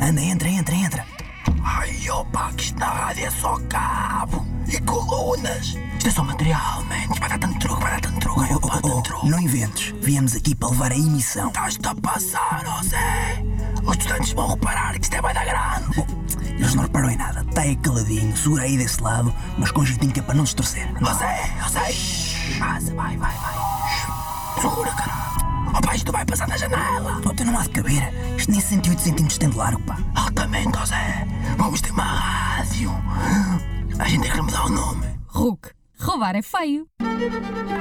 Anda, entra. Ai, opa, que isto na rádio é só cabo e colunas. Isto é só material, man. Isto vai dar tanto truque. Ai, opa, tanto truque. Não inventes. Viemos aqui para levar a emissão. Estás-te a passar, ó Zé. Os estudantes vão reparar que isto é vai dar grande. Eles não reparam em nada. Está aí caladinho, segura aí desse lado, mas com jeitinho que é para não se torcer. Ó Zé. Passa, vai. Segura, caralho. Opa, isto vai passar na janela. Tu não há de caber. Isto nem 108 centímetros tem de largo, pá. Altamente, ó Zé. Vamos ter uma rádio. A gente tem que lhe mudar o nome. RUC. Roubar é feio.